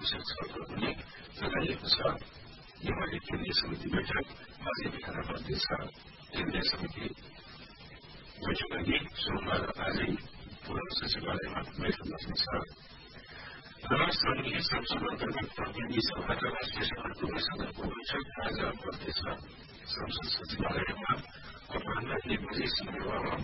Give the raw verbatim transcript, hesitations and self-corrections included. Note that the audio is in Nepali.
आवश्यक छलफल पनि जनाइएको छ। एमाले केन्द्रीय समिति बैठक आजै बिहान बन्दैछ। केन्द्रीय समिति बैठक अघि सोमबार आजै पूर्ण सचिवालयमा बैठक बस्नेछ। राष्ट्रपतिले संसद अन्तर्गत प्रतिनिधि सभाका राष्ट्रिय सभाको सदनको बैठक आज बन्दैछ। संसद सचिवालयमा अपराह्न एक बजे शुरू